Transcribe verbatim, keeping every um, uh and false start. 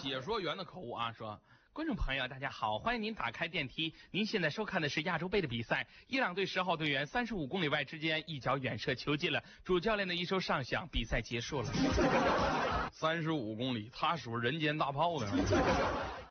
解说员的口误啊，说观众朋友大家好，欢迎您打开电梯，您现在收看的是亚洲杯的比赛，伊朗队十号队员三十五公里外之间一脚远射球进了，主教练的一声上响，比赛结束了。三十五公里，他属人间大炮的。